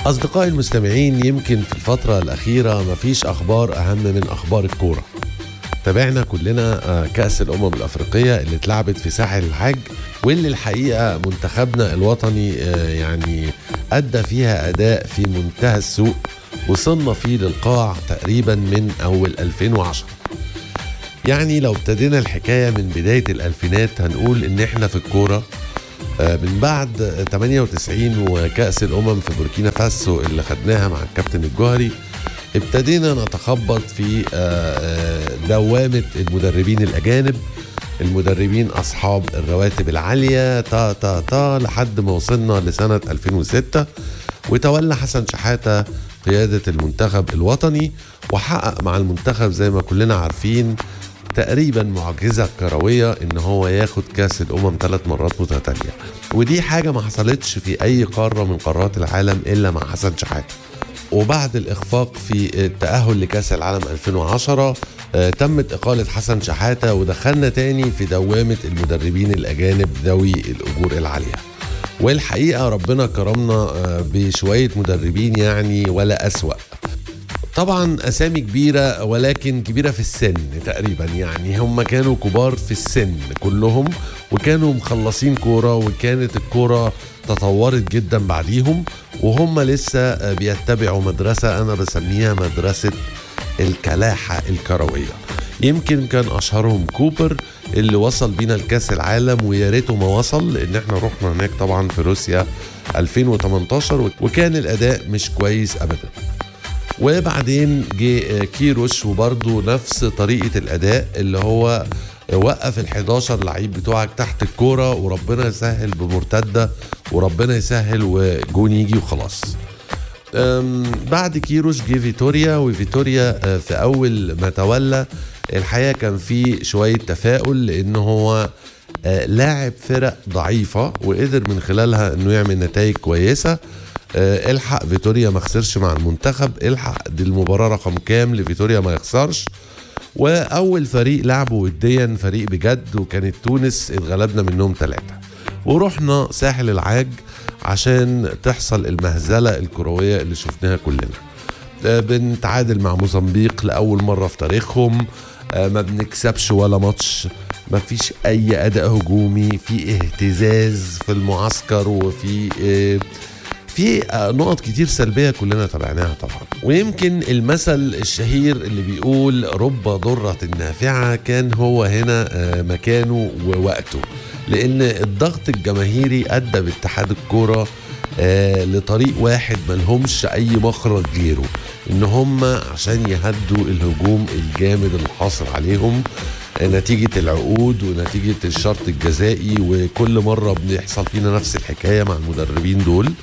أصدقائي المستمعين، يمكن في الفترة الأخيرة مفيش أخبار أهم من أخبار الكورة. تابعنا كلنا كأس الأمم الأفريقية اللي اتلعبت في ساحل الحج، واللي الحقيقة منتخبنا الوطني يعني أدى فيها أداء في منتهى السوء، وصلنا فيه للقاع تقريبا من أول 2010. يعني لو ابتدينا الحكاية من بداية الألفينات هنقول إن إحنا في الكورة من بعد 98 وكأس الأمم في بوركينا فاسو اللي خدناها مع الكابتن الجوهري، ابتدينا نتخبط في دوامة المدربين الأجانب، المدربين أصحاب الرواتب العالية لحد ما وصلنا لسنة 2006 وتولى حسن شحاتة قيادة المنتخب الوطني، وحقق مع المنتخب زي ما كلنا عارفين تقريبا معجزة كروية ان هو ياخد كاس الامم 3 مرات متتالية، ودي حاجة ما حصلتش في اي قارة من قارات العالم الا مع حسن شحاتة. وبعد الاخفاق في التأهل لكاس العالم 2010 تمت اقالة حسن شحاتة، ودخلنا تاني في دوامة المدربين الاجانب ذوي الاجور العالية. والحقيقة ربنا كرمنا بشوية مدربين يعني ولا أسوأ. طبعا أسامي كبيرة، ولكن كبيرة في السن تقريبا، يعني هم كانوا كبار في السن كلهم، وكانوا مخلصين كورة، وكانت الكورة تطورت جدا بعديهم، وهم لسه بيتبعوا مدرسة أنا بسميها مدرسة الكلاحة الكروية. يمكن كان أشهرهم كوبر اللي وصل بينا لكاس العالم، ويا ريته ما وصل، لأن احنا رحنا هناك طبعا في روسيا 2018 وكان الأداء مش كويس أبدا. وبعدين جه كيروش وبرضه نفس طريقة الأداء، اللي هو وقف ال11 لعيب بتوعك تحت الكورة وربنا يسهل بمرتدة وربنا يسهل وجون يجي وخلاص. بعد كيروش جه فيتوريا، وفيتوريا في أول ما تولى الحقيقة كان في شوية تفاؤل، لأنه هو لاعب فرق ضعيفة وقدر من خلالها أنه يعمل نتائج كويسة. الحق فيتوريا ما خسرش مع المنتخب، الحق دي المباراة رقم كام لفيتوريا ما يخسرش. وأول فريق لعبه وديا فريق بجد وكانت تونس، اتغلبنا منهم 3، ورحنا ساحل العاج عشان تحصل المهزلة الكروية اللي شفناها كلنا. بنتعادل مع موزمبيق لأول مرة في تاريخهم، ما بنكسبش ولا ماتش، ما فيش أي أداء هجومي، في اهتزاز في المعسكر، وفي نقط كتير سلبية كلنا تابعناها طبعا. ويمكن المثل الشهير اللي بيقول رب ضرة نافعة كان هو هنا مكانه ووقته، لأن الضغط الجماهيري أدى باتحاد الكورة لطريق واحد ملهمش أي مخرج غيره، إن هم عشان يهدوا الهجوم الجامد اللي حاصل عليهم نتيجة العقود ونتيجة الشرط الجزائي، وكل مرة بنحصل فينا نفس الحكاية مع المدربين دول.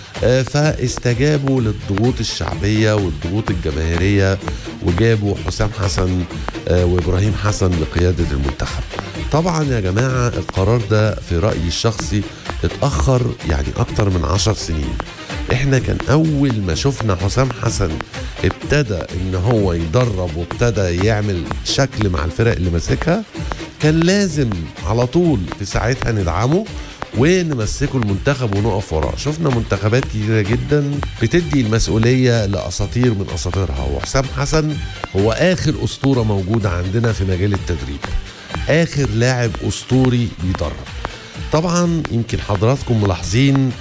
فاستجابوا للضغوط الشعبية والضغوط الجماهيرية، وجابوا حسام حسن وإبراهيم حسن لقيادة المنتخب. طبعا يا جماعة القرار ده في رأيي الشخصي اتأخر يعني أكتر من 10 سنين. احنا كان أول ما شفنا حسام حسن ابتدى ان هو يدرب وابتدى يعمل شكل مع الفرق اللي ماسكها، كان لازم على طول في ساعتها ندعمه ونمسكوا المنتخب ونقف وراه. شفنا منتخبات كتيرة جدا بتدي المسؤولية لأساطير من أساطيرها، وحسام حسن هو آخر أسطورة موجودة عندنا في مجال التدريب، آخر لاعب أسطوري بيدرب. طبعا يمكن حضراتكم ملاحظين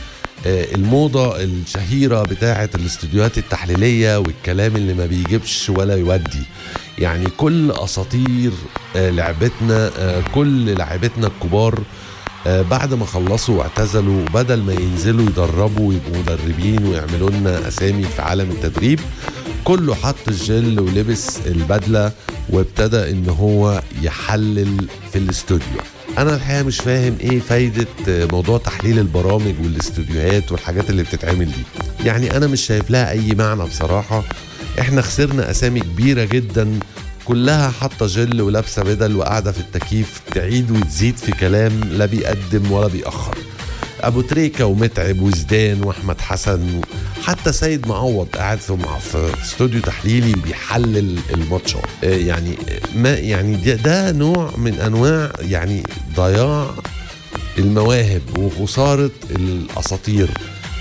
الموضة الشهيرة بتاعة الاستوديوهات التحليلية والكلام اللي ما بيجيبش ولا يودي. يعني كل أساطير لعبتنا، كل لاعبتنا الكبار بعد ما خلصوا واعتزلوا، بدل ما ينزلوا يدربوا ويبقوا مدربين ويعملوا لنا أسامي في عالم التدريب، كله حط الجل ولبس البدلة وابتدى ان هو يحلل في الاستوديو. انا الحقيقة مش فاهم ايه فايدة موضوع تحليل البرامج والاستوديوهات والحاجات اللي بتتعمل دي، يعني انا مش شايف لها اي معنى بصراحة. احنا خسرنا اسامي كبيرة جدا كلها حاطة جل ولابسة بدل وقاعدة في التكييف تعيد وتزيد في كلام لا بيقدم ولا بيأخر. ابو تريكة ومتعب وزدان واحمد حسن، حتى سيد معوض قاعد في استوديو تحليلي بيحلل الماتشات. يعني ما يعني ده نوع من انواع يعني ضياع المواهب وخسارة الاساطير.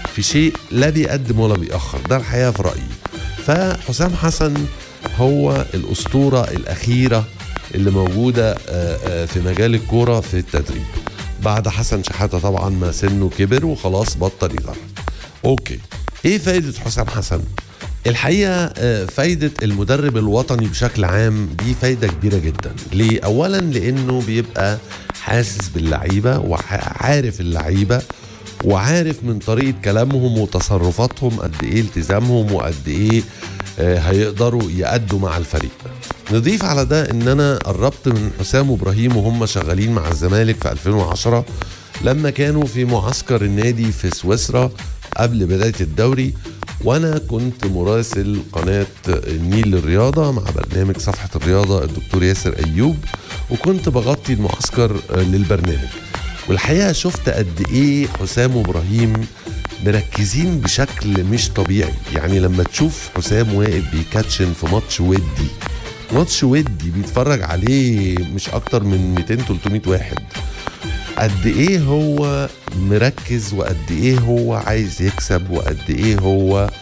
في شيء لا بيقدم ولا بيأخر، ده الحقيقة في رأيي. فحسام حسن هو الأسطورة الأخيرة اللي موجودة في مجال الكورة في التدريب، بعد حسن شحاتة طبعا ما سنه كبر وخلاص بطل يدرب. اوكي، ايه فايدة حسام حسن؟ الحقيقة فايدة المدرب الوطني بشكل عام دي فايدة كبيرة جدا. ليه؟ اولا لانه بيبقى حاسس باللعيبة وعارف اللعيبة وعارف من طريقة كلامهم وتصرفاتهم قد ايه التزامهم وقد ايه هيقدروا يأدوا مع الفريق. نضيف على ده ان انا قربت من حسام وابراهيم وهم شغالين مع الزمالك في 2010 لما كانوا في معسكر النادي في سويسرا قبل بداية الدوري، وانا كنت مراسل قناة النيل للرياضة مع برنامج صفحة الرياضة الدكتور ياسر ايوب، وكنت بغطي المعسكر للبرنامج. والحقيقة شفت قد ايه حسام وابراهيم مركزين بشكل مش طبيعي. يعني لما تشوف حسام واقف بيكاتشن في ماتش ودي بيتفرج عليه مش اكتر من 200-300 واحد، قد ايه هو مركز وقد ايه هو عايز يكسب وقد ايه هو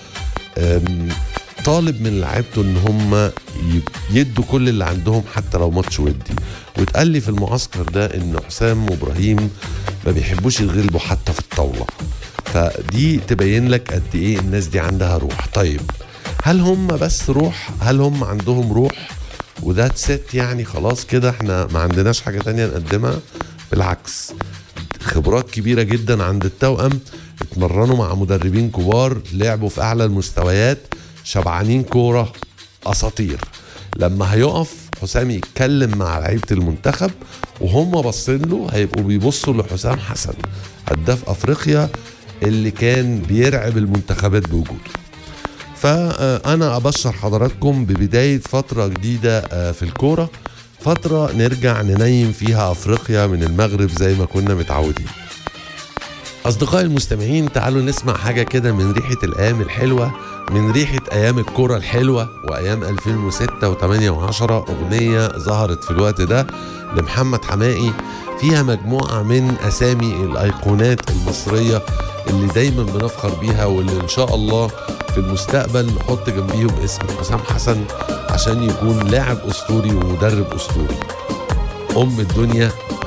طالب من لعيبته ان هم يدوا كل اللي عندهم حتى لو ماتش ودي. واتقال لي في المعسكر ده ان حسام وابراهيم ما بيحبوش يغلبوا حتى في الطاولة، فدي تبين لك قد ايه الناس دي عندها روح. طيب هل هم بس روح؟ هل هم عندهم روح وده ست يعني خلاص كده احنا ما عندناش حاجة تانية نقدمها؟ بالعكس، خبرات كبيرة جدا عند التوأم، اتمرنوا مع مدربين كبار، لعبوا في اعلى المستويات، شبعانين كورة، اساطير. لما هيقف حسام يتكلم مع لعيبة المنتخب وهم باصين له هيبقوا بيبصوا لحسام حسن هداف افريقيا اللي كان بيرعب المنتخبات بوجوده. فأنا أبشر حضراتكم ببداية فترة جديدة في الكورة، فترة نرجع ننيم فيها أفريقيا من المغرب زي ما كنا متعودين. أصدقائي المستمعين، تعالوا نسمع حاجة كده من ريحة الأيام الحلوة، من ريحة أيام الكورة الحلوة وأيام 2006 و8 و10. أغنية ظهرت في الوقت ده لمحمد حمائي فيها مجموعة من أسامي الأيقونات المصرية اللي دايما بنفخر بيها واللي إن شاء الله في المستقبل نحط جنبيهم اسم حسام حسن عشان يكون لاعب أسطوري ومدرب أسطوري. أم الدنيا